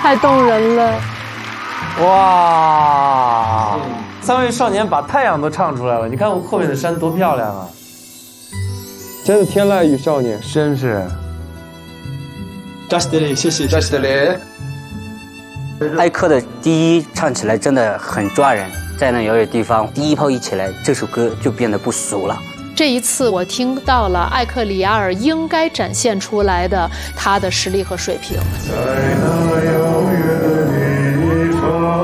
太动人了。 哇，3位少年把太阳都唱出来了，你看后面的山多漂亮啊！ 真的天籁与少年， 真是。 扎西德勒，谢谢扎西德勒。 艾克的第一唱起来真的很抓人，在那遥远地方，第一炮一起来，这首歌就变得不俗了。 这一次我听到了艾克里亚尔应该展现出来的他的实力和水平。在那遥远的地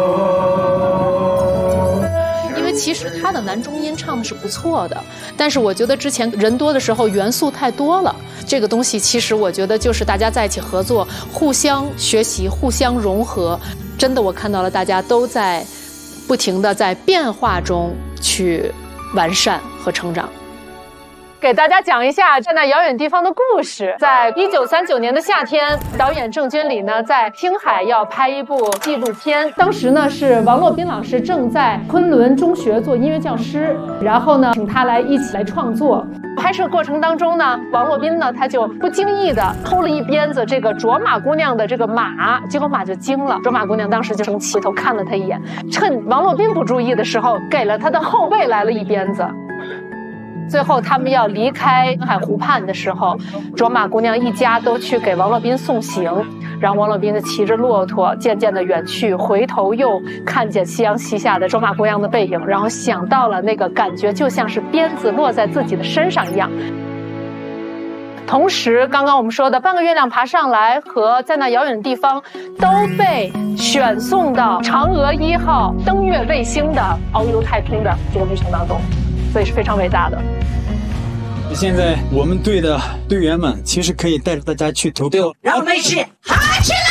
方，因为其实他的男中音唱的是不错的，但是我觉得之前人多的时候元素太多了。这个东西其实我觉得就是大家在一起合作，互相学习，互相融合。真的，我看到了大家都在不停地在变化中去完善和成长。给大家讲一下在那遥远地方的故事。在1939年的夏天，导演郑君里呢在青海要拍一部纪录片。当时呢是王洛宾老师正在昆仑中学做音乐教师，然后呢请他来一起来创作。拍摄过程当中呢，王洛宾呢他就不经意的偷了一鞭子这个卓玛姑娘的这个马，结果马就惊了。卓玛姑娘当时就生气，头看了他一眼，趁王洛宾不注意的时候，给了他的后背来了一鞭子。最后他们要离开青海湖畔的时候，卓玛姑娘一家都去给王洛宾送行，然后王洛宾就骑着骆驼渐渐的远去，回头又看见夕阳西下的卓玛姑娘的背影，然后想到了那个感觉就像是鞭子落在自己的身上一样。同时刚刚我们说的半个月亮爬上来和在那遥远的地方都被选送到嫦娥1号登月卫星的遨游太空的这个旅程当中，所以是非常伟大的。 现在我们队的队员们其实可以带着大家去投票， 让我们一起嗨起来！